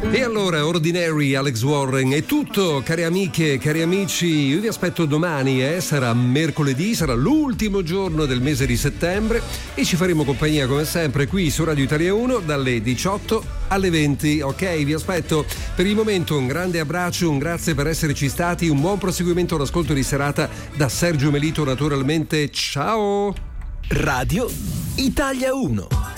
E allora, Ordinary, Alex Warren, è tutto, cari amiche, cari amici. Io vi aspetto domani, sarà mercoledì, sarà l'ultimo giorno del mese di settembre e ci faremo compagnia come sempre qui su Radio Italia 1 dalle 18 alle 20. Ok, vi aspetto. Per il momento un grande abbraccio, un grazie per esserci stati, un buon proseguimento all'ascolto di serata da Sergio Melito naturalmente. Ciao! Radio Italia 1.